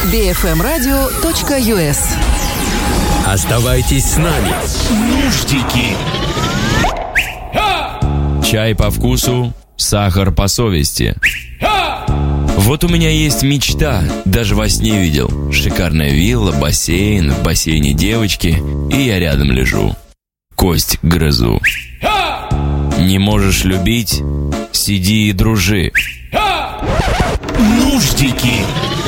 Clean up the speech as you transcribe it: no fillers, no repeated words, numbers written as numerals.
bfmradio.us. Оставайтесь с нами. Нуждики. Чай по вкусу, сахар по совести. Вот у меня есть мечта, даже во сне видел. Шикарная вилла, бассейн, в бассейне девочки, и я рядом лежу. Кость грызу. Не можешь любить? Сиди и дружи. Нуждики.